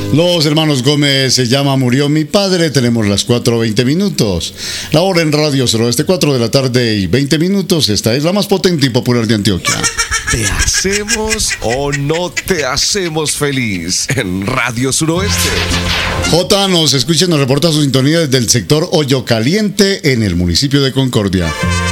Los hermanos Gómez se llama Murió mi padre. Tenemos las 4:20. La hora en Radio Suroeste, 4 de la tarde y 20 minutos. Esta es la más potente y popular de Antioquia. ¿Te hacemos o no te hacemos feliz en Radio Suroeste? Nos escucha y nos reporta su sintonía desde el sector Hoyo Caliente en el municipio de Concordia.